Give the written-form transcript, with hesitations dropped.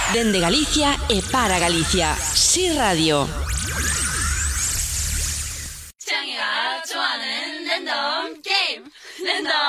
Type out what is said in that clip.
Dende Galicia e para Galicia. Si Radio. 창이가 좋아하는 랜덤 게임 랜덤